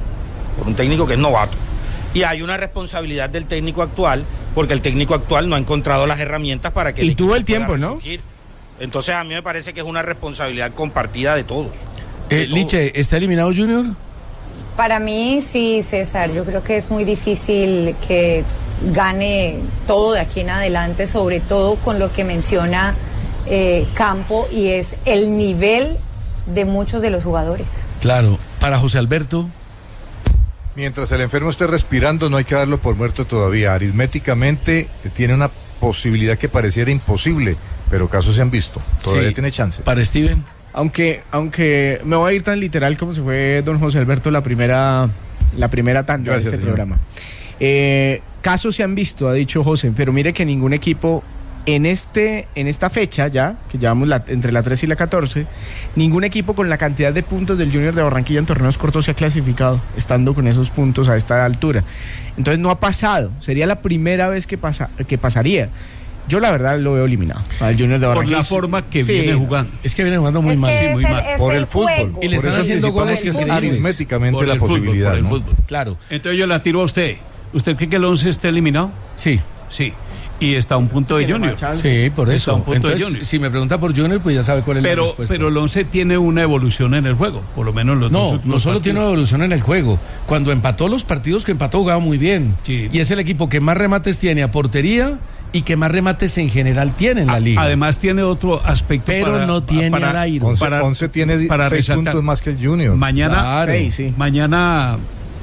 Y hay una responsabilidad del técnico actual, porque el técnico actual no ha encontrado las herramientas para que... Y tuvo el tiempo, ¿no? Entonces a mí me parece que es una responsabilidad compartida de todos. Liche, ¿está eliminado Junior? Para mí sí, César. Yo creo que es muy difícil que gane todo de aquí en adelante, sobre todo con lo que menciona Campo, y es el nivel de muchos de los jugadores. Claro. Para José Alberto... Mientras el enfermo esté respirando, no hay que darlo por muerto todavía. Aritméticamente tiene una posibilidad que pareciera imposible, pero casos se han visto. Todavía tiene chance. Para Steven. Aunque me voy a ir tan literal como se fue don José Alberto la primera tanda de este programa. Casos se han visto, ha dicho José, pero mire que ningún equipo en esta fecha ya, que llevamos entre la 13 y la 14, ningún equipo con la cantidad de puntos del Junior de Barranquilla en torneos cortos se ha clasificado, estando con esos puntos a esta altura. Entonces no ha pasado, sería la primera vez que pasaría. Yo la verdad lo veo eliminado al Junior de Barranquilla. Por la forma que viene jugando. Es que viene jugando muy mal. Sí, muy mal. Por el fútbol. Y le están haciendo goles que es aritméticamente por la posibilidad. Por el ¿no? fútbol. Claro. Entonces yo la tiro a usted. ¿Usted cree que el 11 está eliminado? Sí. Sí. Y está a un punto de Junior. Sí, por eso. Entonces, si me pregunta por Junior, pues ya sabe cuál es la respuesta. Pero el 11 tiene una evolución en el juego, por lo menos los dos. No solo tiene una evolución en el juego. Cuando empató los partidos que empató, jugaba muy bien. Sí. Y es el equipo que más remates tiene a portería y que más remates en general tiene en la liga. Además tiene otro aspecto. Pero no tiene a Dairo. 11 tiene 6 puntos más que el Junior. Mañana, claro. Sí. mañana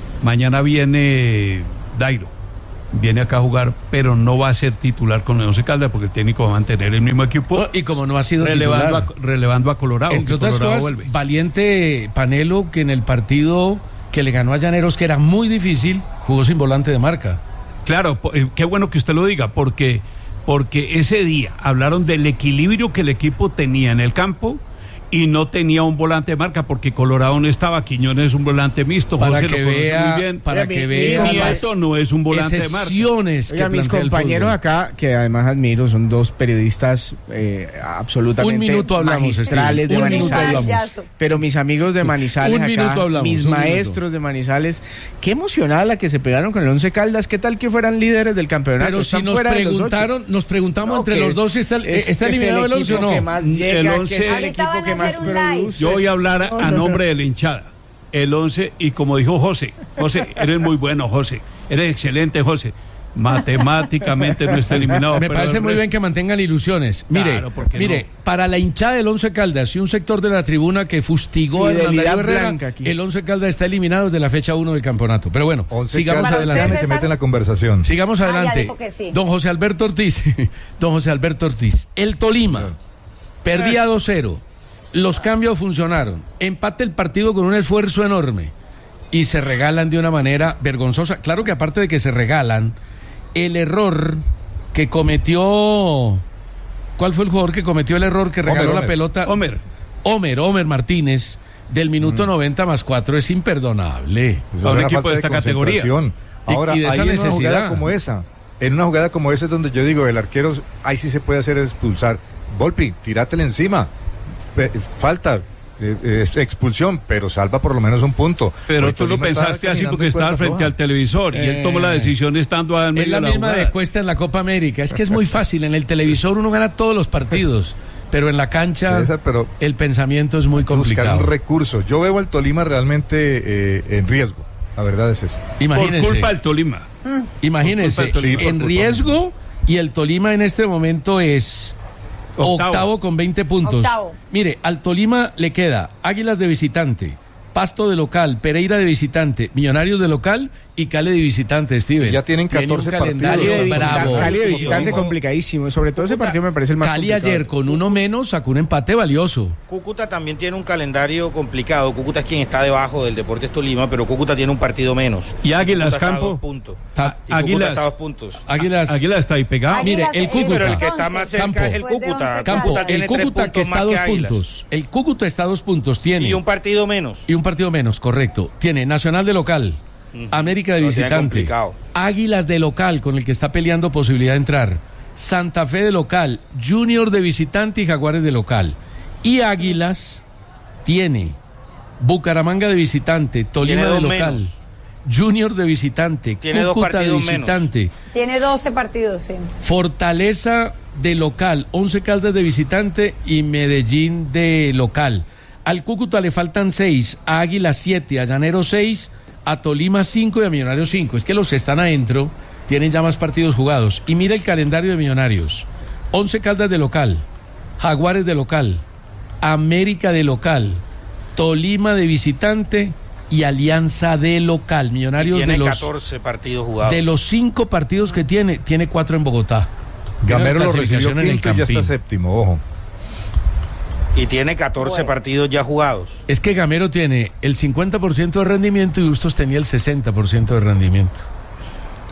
viene Dairo. Viene acá a jugar, pero no va a ser titular con el Once Caldas porque el técnico va a mantener el mismo equipo. Y como no ha sido relevando a Colorado. Entre otras cosas, valiente Panelo, que en el partido que le ganó a Llaneros, que era muy difícil, jugó sin volante de marca. Claro, qué bueno que usted lo diga, porque ese día hablaron del equilibrio que el equipo tenía en el campo y no tenía un volante de marca porque Colorado no estaba. Quiñones es un volante mixto, para José que lo conoce vea, muy bien. Para que vea. Nieto no es un volante de marca. Oiga, mis compañeros acá, que además admiro, son dos periodistas absolutamente magistrales de Manizales. Pero mis amigos de Manizales mis maestros de Manizales, qué emocionada la que se pegaron con el Once Caldas. ¿Qué tal que fueran líderes del campeonato? Pero si nos preguntamos entre los dos si está eliminado el Once o no. El Once es el equipo que más produce. Yo voy a hablar a nombre de la hinchada. El 11, y como dijo José, eres muy bueno, José, eres excelente, José. Matemáticamente no está eliminado. Me parece muy bien que mantengan ilusiones. Mire, para la hinchada del Once Caldas y un sector de la tribuna que fustigó a Hernán Herrera, el Once Caldas está eliminado desde la fecha 1 del campeonato. Pero bueno, sigamos adelante. Se mete en la conversación. Sigamos adelante. Sí. Don José Alberto Ortiz, el Tolima perdía 2-0. Los cambios funcionaron. Empate el partido con un esfuerzo enorme. Y se regalan de una manera vergonzosa. Claro que aparte de que se regalan, el error que cometió... ¿Cuál fue el jugador que cometió el error que regaló la pelota? Homer Martínez, del minuto 90 más 4, es imperdonable. Para un equipo de esta categoría. Ahora, y de esa necesidad. En una jugada como esa es donde yo digo, el arquero, ahí sí se puede hacer expulsar. Volpi, tírátele encima. Falta, expulsión, pero salva por lo menos un punto. Pero tú lo pensaste así porque estabas frente al televisor y él tomó la decisión estando al medio de la jugada. Es la misma de Cuesta en la Copa América. Es que es muy fácil, en el televisor uno gana todos los partidos, pero en la cancha el pensamiento es muy complicado. Buscar un recurso. Yo veo al Tolima realmente en riesgo. La verdad es eso. Imagínense. Por culpa del Tolima. Imagínense, en riesgo, y el Tolima en este momento es... Octavo con 20 puntos. Mire, al Tolima le queda Águilas de visitante, Pasto de local, Pereira de visitante, Millonarios de local y Cali de visitante, Steven. Ya tienen 14 partidos. Bravo. Cali de visitante complicadísimo. Sobre todo ese partido me parece el más Cali complicado. ayer con uno menos sacó un empate valioso. Cúcuta también tiene un calendario complicado. Cúcuta es quien está debajo del Deportes Tolima, pero Cúcuta tiene un partido menos. Y Águilas, Campo. Águilas está a 2 puntos. Águilas está ahí pegado. Mire, el Cúcuta. Pero el que está más cerca es el Cúcuta. El Cúcuta que está a 2 puntos. El Cúcuta está a 2 puntos. Tiene. Y un partido menos. Correcto. Tiene Nacional de local. América de visitante, Águilas de local con el que está peleando posibilidad de entrar, Santa Fe de local, Junior de visitante y Jaguares de local. Y Águilas tiene Bucaramanga de visitante, Tolima de local, menos. Junior de visitante, tiene Cúcuta de visitante. Menos. Tiene 12 partidos, sí. Fortaleza de local, 11 Caldas de visitante y Medellín de local. Al Cúcuta le faltan 6, a Águilas 7, a Llaneros 6, a Tolima 5 y a Millonarios 5. Es que los que están adentro tienen ya más partidos jugados. Y mira el calendario de Millonarios: 11 Caldas de local, Jaguares de local, América de local, Tolima de visitante y Alianza de local. Millonarios tiene de los 14 partidos jugados. De los 5 partidos que tiene 4 en Bogotá. Gamero lo recibió en el Campín. Ya está séptimo, ojo. Y tiene 14 partidos ya jugados. Es que Gamero tiene el 50% de rendimiento y Bustos tenía el 60% de rendimiento.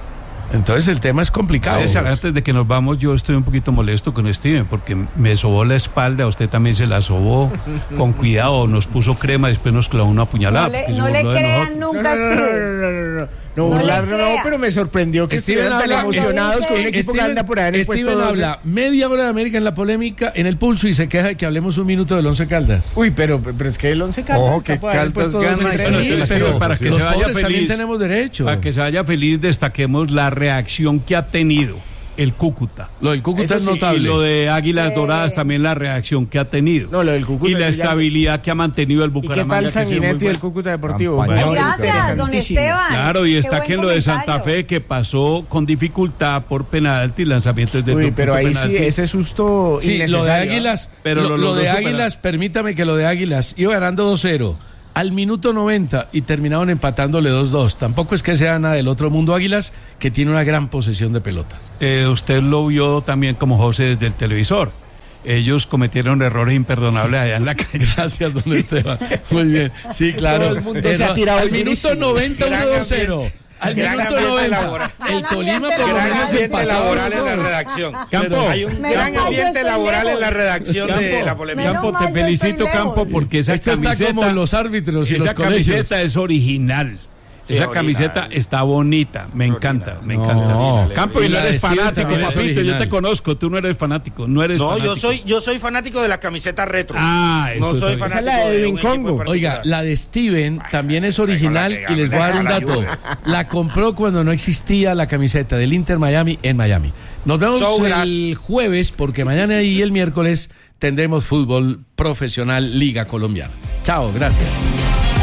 Entonces el tema es complicado. César, antes de que nos vamos, yo estoy un poquito molesto con Steven porque me sobó la espalda, a usted también se la sobó. Con cuidado, nos puso crema, después nos clavó una puñalada. No le crean nunca a Steven. No, pero me sorprendió que estuvieran tan emocionados con un equipo que anda por ahí en el puesto 12. Habla media hora de América en la polémica, en el pulso, y se queja de que hablemos un minuto del Once Caldas. Uy, pero es que el Once Caldas está por ahí en el puesto 12. Pero para que los se vaya pobres feliz, también tenemos derecho. Para que se vaya feliz, destaquemos la reacción que ha tenido el Cúcuta. Lo del Cúcuta es notable. Y lo de Águilas Doradas también, la reacción que ha tenido. No, lo del Cúcuta. Y la estabilidad que ha mantenido el Bucaramanga. ¿Y qué tal Sanguinetti del Cúcuta Deportivo? Gracias, don Esteban. Claro, y está que en lo de Santa Fe, que pasó con dificultad por penalti, lanzamientos de Uy, pero ahí penalti. Sí, ese susto innecesario. Lo de Águilas, pero lo de Águilas, permítame que lo de Águilas, iba ganando 2-0. Al minuto 90 y terminaron empatándole 2-2. Tampoco es que sea nada del otro mundo Águilas, que tiene una gran posesión de pelotas. Usted lo vio también como José desde el televisor. Ellos cometieron errores imperdonables allá en la calle. Gracias, don Esteban. Muy bien. Sí, claro. Todo el mundo se ha tirado al minuto 90, 1-2-0. Al minuto 90. El Tolima por lo menos ambiente laboral en la redacción. Campo, hay un gran ambiente laboral en la redacción de la polémica. Campo, te felicito, Campo, porque esa camiseta está como los árbitros y los colegios. Esa camiseta es original. Esa camiseta está bonita, me encanta. Campo, y no eres fanático, papito, yo te conozco, tú no eres fanático, yo soy fanático de la camiseta retro. No soy fanático. Esa es la de Edwin Congo. Oiga, la de Steven también es original y les voy a dar un dato. La compró cuando no existía la camiseta del Inter Miami en Miami. Nos vemos el jueves porque mañana y el miércoles tendremos fútbol profesional Liga Colombiana. Chao, gracias.